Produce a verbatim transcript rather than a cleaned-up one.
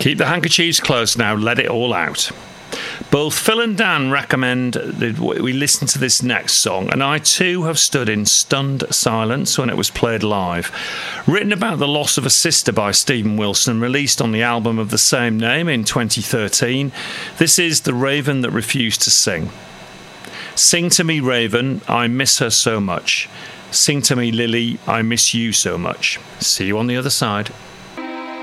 Keep the handkerchiefs close now, let it all out. Both Phil and Dan recommend that we listen to this next song, and I too have stood in stunned silence when it was played live. Written about the loss of a sister by Stephen Wilson, released on the album of the same name in twenty thirteen, this is The Raven That Refused to Sing. Sing to me, Raven, I miss her so much. Sing to me, Lily, I miss you so much. See you on the other side.